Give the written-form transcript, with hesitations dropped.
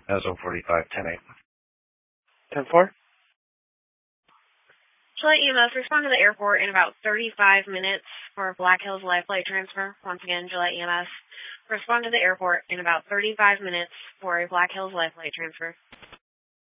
That was 045, 10-8. 10-4. Gillette EMS, respond to the airport in about 35 minutes for Black Hills Life Flight transfer. Once again, Gillette EMS, respond to the airport in about 35 minutes for a Black Hills Life Flight transfer.